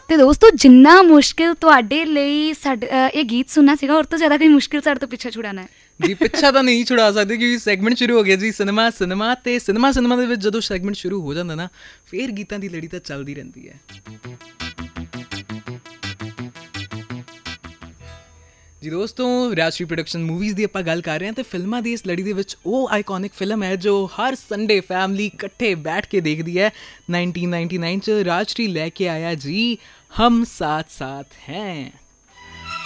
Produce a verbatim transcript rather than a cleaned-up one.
ਤੇ ਦੋਸਤੋ ਜਿੰਨਾ ਮੁਸ਼ਕਿਲ ਤੁਹਾਡੇ ਲਈ ਸਾਡੇ ਇਹ ਗੀਤ ਸੁਣਨਾ ਸੀਗਾ, ਉਸ ਤੋਂ ਜ਼ਿਆਦਾ ਕੋਈ ਮੁਸ਼ਕਿਲ ਸਾਡੇ ਤੋਂ ਪਿੱਛਾ ਛੁਡਾਉਣਾ ਹੈ ਜੀ। ਪਿੱਛਾ ਤਾਂ ਨਹੀਂ ਛੁਡਾ ਸਕਦੇ ਕਿਉਂਕਿ ਸੈਗਮੈਂਟ ਸ਼ੁਰੂ ਹੋ ਗਿਆ ਜੀ ਸਿਨੇਮਾ ਸਿਨੇਮਾ ਅਤੇ ਸਿਨੇਮਾ ਸਿਨੇਮਾ ਦੇ ਵਿੱਚ ਜਦੋਂ ਸੈਗਮੈਂਟ ਸ਼ੁਰੂ ਹੋ ਜਾਂਦਾ ਨਾ, ਫਿਰ ਗੀਤਾਂ ਦੀ ਲੜੀ ਤਾਂ ਚੱਲਦੀ ਰਹਿੰਦੀ ਹੈ ਜੀ। ਦੋਸਤੋ ਰਾਜਸ਼੍ਰੀ ਪ੍ਰੋਡਕਸ਼ਨ ਮੂਵੀਜ਼ ਦੀ ਆਪਾਂ ਗੱਲ ਕਰ ਰਹੇ ਹਾਂ ਅਤੇ ਫਿਲਮਾਂ ਦੀ ਇਸ ਲੜੀ ਦੇ ਵਿੱਚ ਉਹ ਆਈਕੋਨਿਕ ਫਿਲਮ ਹੈ ਜੋ ਹਰ ਸੰਡੇ ਫੈਮਲੀ ਇਕੱਠੇ ਬੈਠ ਕੇ ਦੇਖਦੀ ਹੈ। ਨਾਈਨਟੀਨ ਨਾਈਨਟੀ ਨਾਈਨ 'ਚ ਰਾਜਸ਼੍ਰੀ ਲੈ ਕੇ ਆਇਆ ਜੀ ਹਮ ਸਾਥ ਸਾਥ ਹੈਂ।